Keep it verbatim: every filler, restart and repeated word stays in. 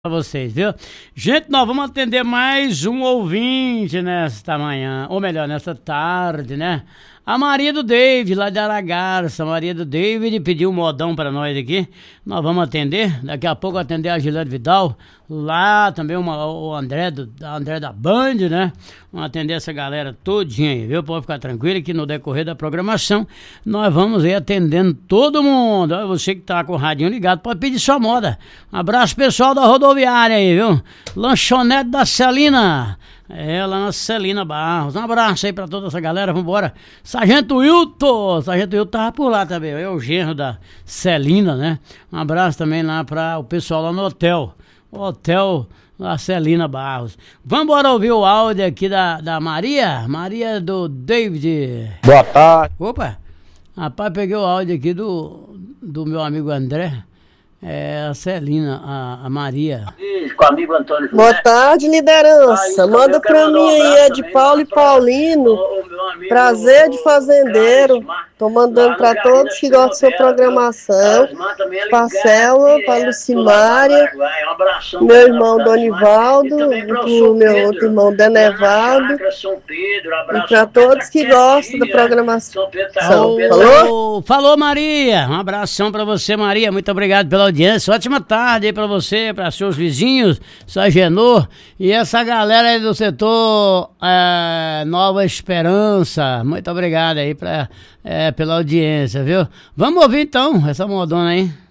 Pra vocês, viu? Gente, nós vamos atender mais um ouvinte nesta manhã, ou melhor, nesta tarde, né? A Maria do David, lá de Aragarça. A Maria do David pediu um modão pra nós aqui. Nós vamos atender. Daqui a pouco atender a Gilete Vidal. Lá também uma, o André, do, André da Band, né? Vamos atender essa galera todinha aí, viu? Pode ficar tranquilo que no decorrer da programação nós vamos aí atendendo todo mundo. Você que tá com o radinho ligado, pode pedir sua moda. Um abraço pessoal da rodoviária aí, viu? Lanchonete da Celina. É, lá na Celina Barros. Um abraço aí pra toda essa galera, vambora. Sargento Wilton, Sargento Wilton tava por lá também, é o genro da Celina, né? Um abraço também lá pra o pessoal lá no hotel, Hotel da Celina Barros. Vambora ouvir o áudio aqui da, da Maria, Maria do David. Boa tarde. Opa, rapaz, peguei o áudio aqui do, do meu amigo André. É a Celina, a, a Maria. Isso, com o amigo Antônio José. Boa tarde, liderança. Ah, Manda eu quero pra mandar mim um aí, abraço é de também Paulo e pra- Paulino. o- o meu amigo- Prazer de o- fazendeiro. o Carisma, Tô mandando lá pra no Jardim todos da que gostam da sua Estrela Bela, programação. Carisma também é Pra ligado Selma, direto pra lá Lucimária, no Paraguai. Um abração meu pra irmão Carisma. Donivaldo, E também pra o pro São meu Pedro, outro irmão lá na Denevado. Chácara São Pedro, abraço E pra São Pedro, todos que tá gostam da quietinho, programação. São Pedro tá- Falou? São Pedro Falou? Falou, Maria. Um abração pra você, Maria. Muito obrigado pela audiência. Ótima tarde aí pra você, pra seus vizinhos, sua Genor e essa galera aí do setor é, Nova Esperança. Muito obrigado aí pra, é, pela audiência, viu? Vamos ouvir então essa modona aí.